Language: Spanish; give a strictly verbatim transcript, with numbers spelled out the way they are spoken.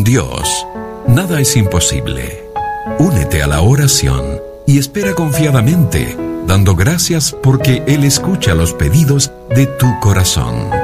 Dios, nada es imposible. Únete a la oración y espera confiadamente, dando gracias porque Él escucha los pedidos de tu corazón.